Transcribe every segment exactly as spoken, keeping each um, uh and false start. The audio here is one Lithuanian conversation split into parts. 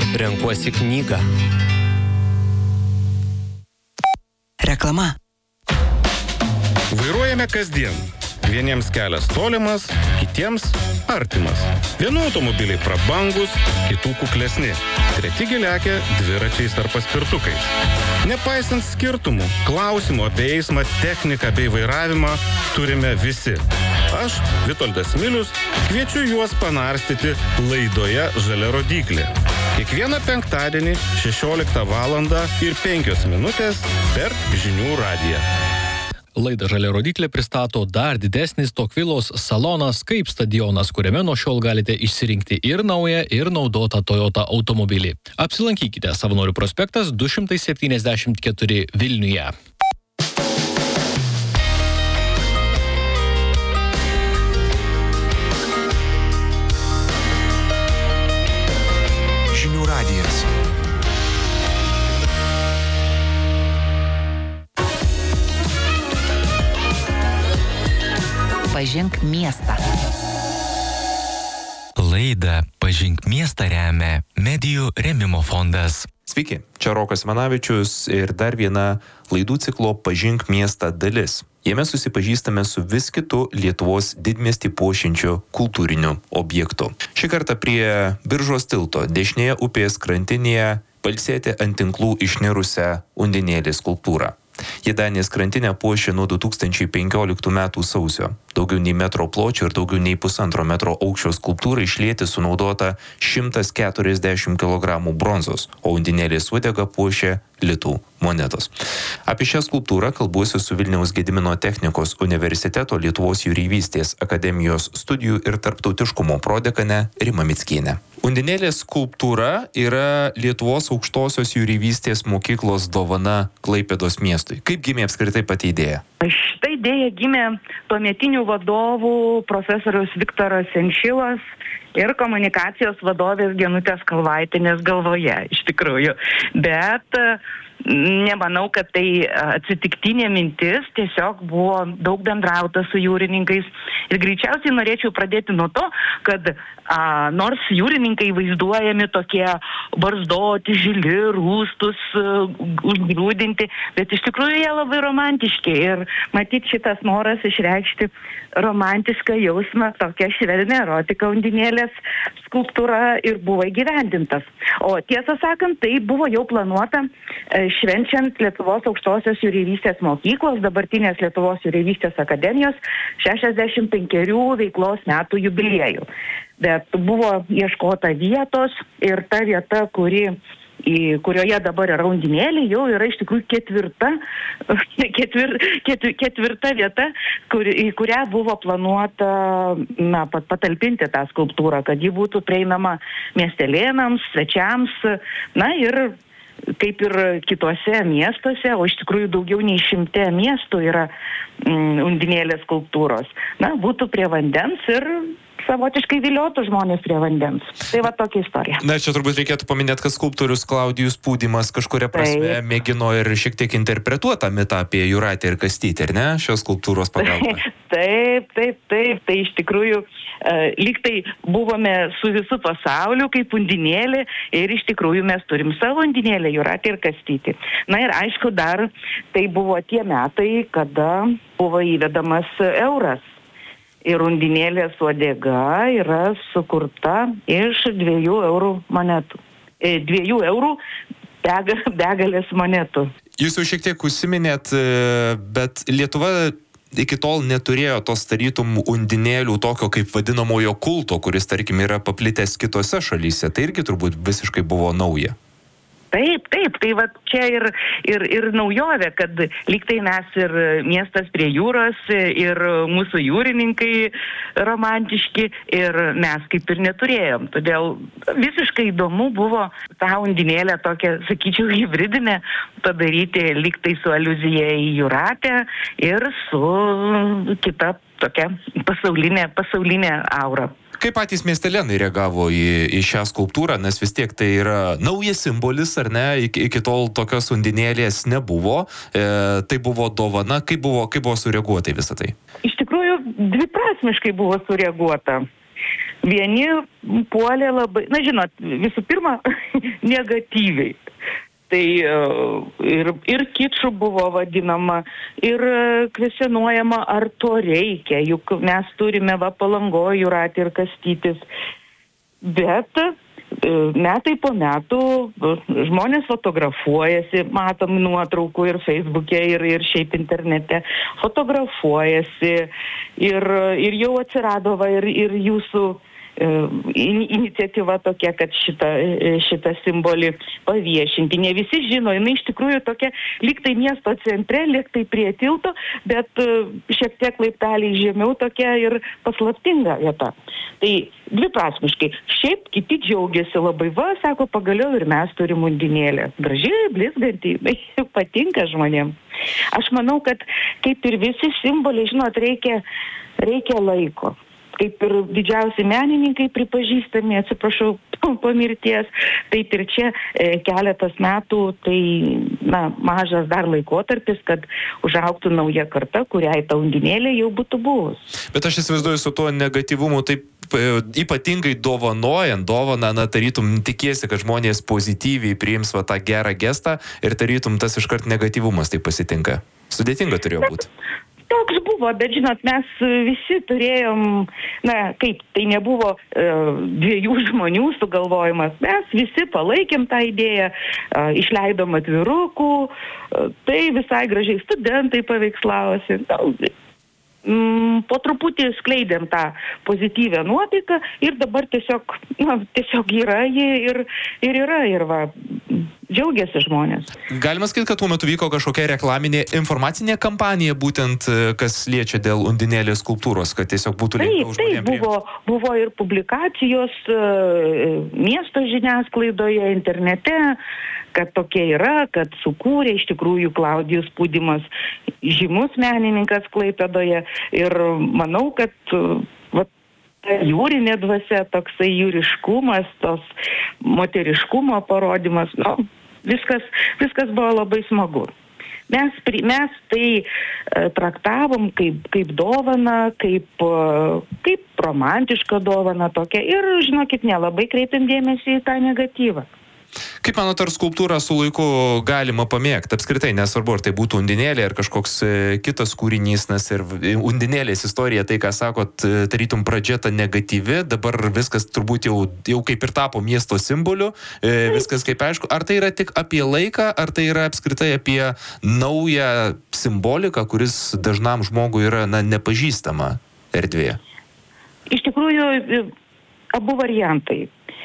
renkuosi knygą. Reklama. Vairuojame kasdien. Vieniems kelias tolimas, kitiems artimas. Vienų automobiliai prabangus, kitų kuklesni. Treti lekia dviračiais ar paspirtukais. Nepaisant skirtumų, klausimų apie eismą, techniką bei vairavimą turime visi. Aš, Vitoldas Milius, kviečiu juos panarstyti laidoje Žalia rodyklė. Kiekvieną penktadienį šešioliktą valandą ir penkios minutės per žinių radiją. Laidą Žalia rodyklė pristato dar didesnis Tokvilos salonas kaip stadionas, kuriame nuo šiol galite išsirinkti ir naują, ir naudotą Toyota automobilį. Apsilankykite Savanorių prospektas du šimtai septyniasdešimt keturi Vilniuje. Žinių radijas. Pažink miestą. Laidą Pažink miestą remia Medijų rėmimo fondas. Sveiki, čia Rokas Manavičius ir dar viena laidų ciklo Pažink miestą dalis. Jame susipažįstame su vis kitu Lietuvos didmiestį puošiančiu kultūriniu objektu. Šį kartą prie Biržos tilto dešinėje upės krantinėje pailsėti ant tinklų išnirusią undinėlės skulptūrą. Jėdanės krantinę puošia nuo du tūkstančiai penkioliktų metų sausio. Daugiau nei metro pločio ir daugiau nei pusantro metro aukščio skulptūrai išlieti sunaudota šimtas keturiasdešimt kilogramų bronzos, o undinėlės uodegą puošia litų monetos. Apie šią skulptūrą kalbuosi su Vilniaus Gedimino technikos universiteto Lietuvos jūreivystės akademijos studijų ir tarptautiškumo prodekane Rima Mickienė. Undinėlės skulptūra yra Lietuvos aukštosios jūreivystės mokyklos dovana Klaipėdos miestui. Kaip gimė apskritai pati idėja? Šitą idėją gimė tuometinių vadovų profesorius Viktoras Senšilas ir komunikacijos vadovės Genutės Kalvaitinės galvoje, iš tikrųjų. Bet nemanau, kad tai atsitiktinė mintis, tiesiog buvo daug bendrauta su jūrininkais. Ir greičiausiai norėčiau pradėti nuo to, kad a, nors jūrininkai vaizduojami tokie barzdoti, žili, rūstus, užgrūdinti, bet iš tikrųjų jie labai romantiški. Ir matyt šitas noras išreikšti romantišką jausmą, tokia švelnia erotika undinėlės skulptūra ir buvo įgyvendintas. O tiesą sakant, tai buvo jau planuota švenčiant Lietuvos aukštosios jūreivystės mokyklos, dabartinės Lietuvos jūreivystės akademijos šešiasdešimt penkerių veiklos metų jubiliejų. Bet buvo ieškota vietos ir ta vieta, kuri, į, kurioje dabar yra undinėlė, jau yra iš tikrųjų ketvirta, ketvir, ketv, ketvirta vieta, kur, į kurią buvo planuota na, patalpinti tą skulptūrą, kad ji būtų prieinama miestelėnams, svečiams, na ir kaip ir kitose miestuose, o iš tikrųjų daugiau nei šimte miestų yra mm, undinėlės skulptūros. Na, būtų prie vandens ir savotiškai viliotų žmonės prie vandens. Tai va tokia istorija. Na, čia turbūt reikėtų paminėti, kad skulptorius Klaudijus Pūdymas kažkuria prasme taip. Mėgino ir šiek tiek interpretuotą mitą apie Jūratę ir Kastytį, ar ne, šios skulptūros pagalba? Taip, taip, taip. Tai iš tikrųjų uh, lyg tai buvome su visu pasauliu kaip undinėlė ir iš tikrųjų mes turim savo undinėlę Jūratę ir Kastytį. Na ir aišku, dar tai buvo tie metai, kada buvo įvedamas euras. Ir undinėlės uodega yra sukurta iš dviejų eurų monetų. E, dviejų eurų bega, begalės monetų. Jūs jau šiek tiek užsiminėt, bet Lietuva iki tol neturėjo tos tarytum undinėlių tokio kaip vadinamojo kulto, kuris, tarkim, yra paplitęs kitose šalyse. Tai irgi turbūt visiškai buvo nauja. Taip, taip, tai va čia ir, ir, ir naujovė, kad lyg tai mes ir miestas prie jūros, ir mūsų jūrininkai romantiški, ir mes kaip ir neturėjom. Todėl visiškai įdomu buvo tą undinėlę tokią, sakyčiau, hibridinę padaryti lyg tai su aliuzija į Jūratę ir su kita tokia pasaulinė, pasaulinė aura. Kaip patys miestelėnai reagavo į, į šią skulptūrą, nes vis tiek tai yra naujas simbolis, ar ne, iki, iki tol tokios undinėlės nebuvo, e, tai buvo dovana, kaip buvo, kaip buvo sureaguota į visą tai? Iš tikrųjų, dviprasmiškai buvo sureaguota. vieni puolė labai, na žinot, visų pirma, negatyviai. Tai ir, ir kiču buvo vadinama, ir kvesionuojama, ar to reikia, juk mes turime va Palangoje Jūratė ir Kastytis. Bet metai po metų žmonės fotografuojasi, matom nuotraukų ir Facebook'e, ir, ir šiaip internete, fotografuojasi ir, ir jau atsirado va, ir, ir jūsų iniciatyva tokia, kad šitą, šitą simbolį paviešinti. Ne visi žino, jinai iš tikrųjų tokia lygtai miesto centre, lygtai prie tilto, bet šiek tiek laipteliai žemiau tokia ir paslaptinga vieta. Tai dviprasmiškai. Šiaip kiti džiaugiasi labai, va, sako, pagaliau ir mes turim undinėlę. Gražiai, blizgantį, patinka žmonėm. Aš manau, kad kaip ir visi simboliai, žinot, reikia, reikia laiko. Kaip ir didžiausi menininkai pripažįstami, atsiprašau, po mirties, taip ir čia e, keletas metų, tai na, mažas dar laikotarpis, kad užaugtų nauja karta, kuriai ta undinėlė jau būtų buvus. Bet aš įsivaizduoju su tuo negatyvumu, taip ypatingai dovanojant dovaną, na, tarytum tikiesi, kad žmonės pozityviai priims va tą gerą gestą ir tarytum tas iškart negatyvumas taip pasitinka. Sudėtinga turėjo būti. Toks buvo, bet žinot, mes visi turėjom, na kaip, tai nebuvo e, dviejų žmonių sugalvojimas, mes visi palaikėm tą idėją, e, išleidom atvirukų, e, tai visai gražiai studentai paveikslavosi. Mm, po truputį skleidėm tą pozityvę nuotaiką ir dabar tiesiog, na, tiesiog yra ji ir, ir yra ir va. Džiaugiasi žmonės. Galima sakyti, kad tuo metu vyko kažkokia reklaminė informacinė kampanija, būtent kas liečia dėl undinėlės skulptūros, kad tiesiog būtų lengviau žmonėms priimti. Taip, buvo, buvo ir publikacijos e, miesto žiniasklaidoje, internete, kad tokia yra, kad sukūrė iš tikrųjų Klaudijus Pudimas, žymus menininkas Klaipėdoje. Ir manau, kad va, jūrinė dvasia, toksai jūriškumas, tos moteriškumo parodimas, nu, viskas, viskas buvo labai smagu. Mes, mes tai e, traktavom kaip, kaip dovaną, kaip, e, kaip romantišką dovaną tokią ir, žinokit, nelabai kreipiam dėmesį į tą negatyvą. Kaip manot, ar skulptūrą su laiku galima pamėgti? Apskritai, nesvarbu, ar tai būtų undinėlė ar kažkoks kitas kūrinys, nes ir undinėlės istorija, tai ką sakot, tarytum pradžia ta negatyvi, dabar viskas turbūt jau, jau kaip ir tapo miesto simboliu, viskas kaip aišku. Ar tai yra tik apie laiką, ar tai yra apskritai apie naują simboliką, kuris dažnam žmogui yra, na, nepažįstama erdvėje? Iš tikrųjų, abu variantai.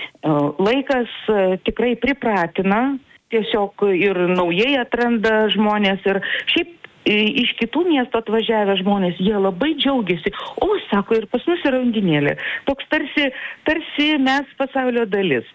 Laikas tikrai pripratina, tiesiog ir naujai atranda žmonės ir šiaip iš kitų miestų atvažiavę žmonės, jie labai džiaugiasi. O, sako, ir pas mus yra undinėlė. Toks tarsi, tarsi mes pasaulio dalis.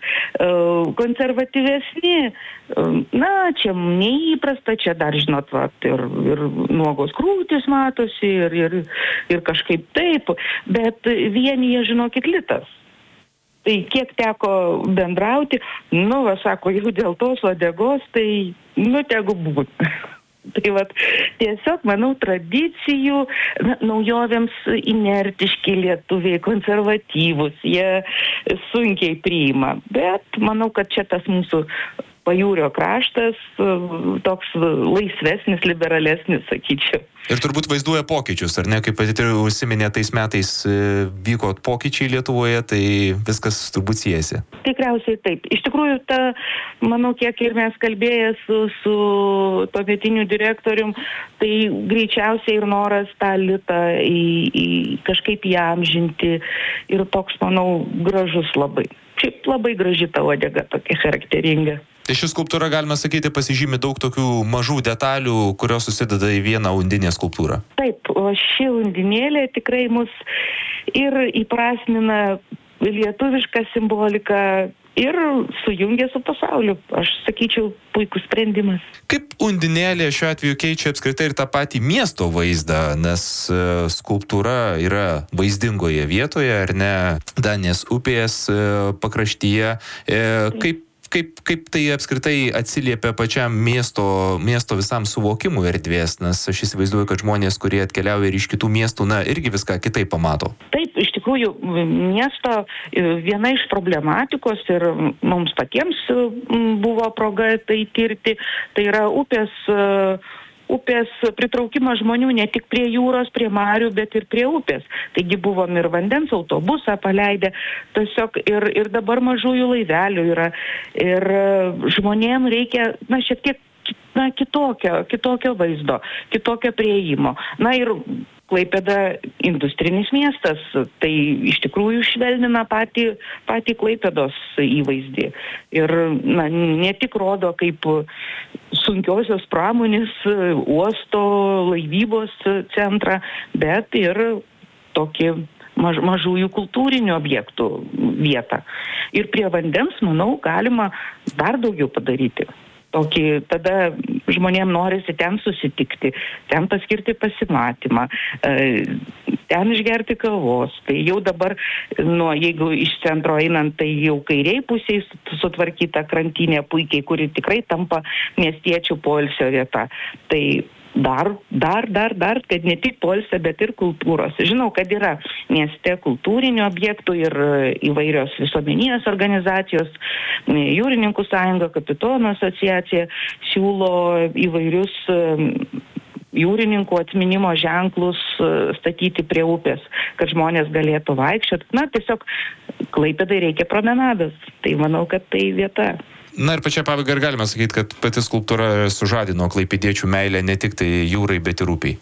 Konservatyvesni, na, čia neįprasta, čia dar, žinot, va, ir, ir nuogos krūtis matosi, ir, ir, ir kažkaip taip, bet vienyje, žinokit, litas. Tai kiek teko bendrauti, nu, va, sako, jau dėl tos uodegos, tai, nu, tegu būt. Tai vat, tiesiog, manau, tradicijų, na, naujovėms inertiški lietuviai, konservatyvūs, jie sunkiai priima. Bet manau, kad čia tas mūsų pajūrio kraštas toks laisvesnis, liberalesnis, sakyčiau. Ir turbūt vaizduoja pokyčius, ar ne? Kaip pat ir užsiminė, tais metais vyko pokyčiai Lietuvoje, tai viskas turbūt siejasi. Tikriausiai taip. Iš tikrųjų, ta, manau, kiek ir mes kalbėję su, su tuometiniu direktorium, tai greičiausiai ir noras tą litą į, į kažkaip įamžinti ir toks, manau, gražus labai. Šiaip labai graži ta uodega, tokia charakteringa. Tai ši skulptūra, galima sakyti, pasižymi daug tokių mažų detalių, kurios susideda į vieną undinę skulptūrą. Taip, o ši undinėlė tikrai mus ir įprasmina lietuvišką simboliką ir sujungia su pasauliu. Aš sakyčiau, puikus sprendimas. Kaip undinėlė šiuo atveju keičia apskritai ir tą patį miesto vaizdą, nes skulptūra yra vaizdingoje vietoje, ar ne, Danės upės pakraštyje. Kaip Kaip, kaip tai apskritai atsiliepia pačiam miesto, miesto visam suvokimui erdvės, nes aš įsivaizduoju, kad žmonės, kurie atkeliauja ir iš kitų miestų, na, irgi viską kitaip pamato. Taip, iš tikrųjų tikrųjų miesto viena iš problematikos ir mums patiems buvo proga tai tirti, tai yra upės, upės pritraukimas žmonių ne tik prie jūros, prie marių, bet ir prie upės. Taigi buvom ir vandens autobusą paleidę, tiesiog ir, ir dabar mažųjų laivelių yra. Ir žmonėm reikia, na, šiek tiek na, kitokio, kitokio vaizdo, kitokio prieimo. Na ir Klaipėda industrinis miestas, tai iš tikrųjų švelnina patį, patį Klaipėdos įvaizdį. Ir na, ne tik rodo kaip sunkiosios pramonės, uosto, laivybos centrą, bet ir tokį maž, mažųjų kultūrinių objektų vietą. Ir prie vandens, manau, galima dar daugiau padaryti. Tokį, tada žmonėm norisi ten susitikti, ten paskirti pasimatymą, ten išgerti kavos. Tai jau dabar, nu, jeigu iš centro einant, tai jau kairiai pusiai sutvarkyta krantinė puikiai, kuri tikrai tampa miestiečių poilsio vieta. Tai dar, dar, dar, dar, kad ne tik poilsio, bet ir kultūros. Žinau, kad yra mieste kultūrinių objektų ir įvairios visuomeninės organizacijos, Jūrininkų sąjunga, Kapitonų asociacija siūlo įvairius jūrininkų atminimo ženklus statyti prie upės, kad žmonės galėtų vaikščioti. Na, tiesiog Klaipėdai reikia promenadas. Tai manau, kad tai vieta. Na ir pačia pabaiga ir galima sakyti, kad pati skulptūra sužadino klaipėdiečių meilę ne tik tai jūrai, bet ir upiai.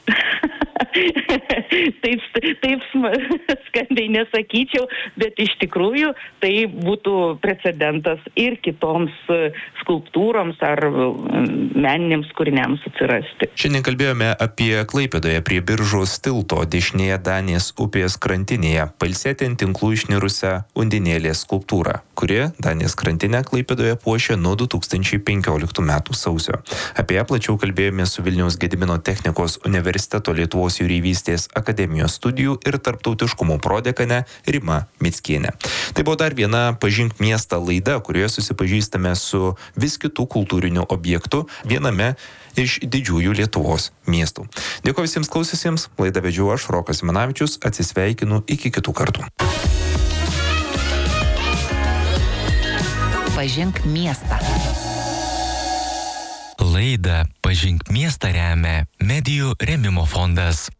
Taip, taip skambiai nesakyčiau, bet iš tikrųjų tai būtų precedentas ir kitoms skulptūroms ar meniniams kūriniams atsirasti. Šiandien kalbėjome apie Klaipėdoje prie Biržos tilto dešinėje Danės upės krantinėje pailsėti ant tinklų išnirusią undinėlės skulptūrą, kuri Danės krantinę Klaipėdoje puošia nuo du tūkstančiai penkioliktų metų sausio. Apie ją plačiau kalbėjome su Vilniaus Gedimino technikos universiteto Lietuvos jūreivystės akademijos studijų ir tarptautiškumo prodekane Rima Mickienė. Tai buvo dar viena Pažink miestą laida, kurioje susipažįstame su vis kitų kultūrinių objektų viename iš didžiųjų Lietuvos miestų. Dėkuoju visiems klausiusiems, laidą vedžiau aš, Rokas Simanavičius, atsisveikinu iki kitų kartų. Pažink miestą. Laidą Pažink miestą remia Medijų rėmimo fondas.